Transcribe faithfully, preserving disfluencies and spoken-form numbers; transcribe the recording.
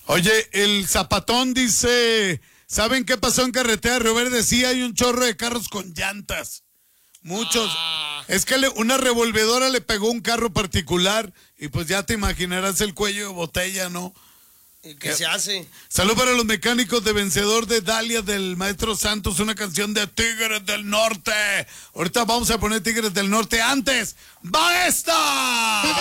Oye, el Zapatón dice, ¿saben qué pasó en carretera Río Verde? Sí, hay un chorro de carros con llantas. Muchos. Ah. Es que le, una revolvedora le pegó un carro particular y pues ya te imaginarás el cuello de botella, ¿no? ¿Y qué eh, se hace? Salud para los mecánicos de Vencedor de Dalia del Maestro Santos, una canción de Tigres del Norte. Ahorita vamos a poner Tigres del Norte. Antes, ¡va esta!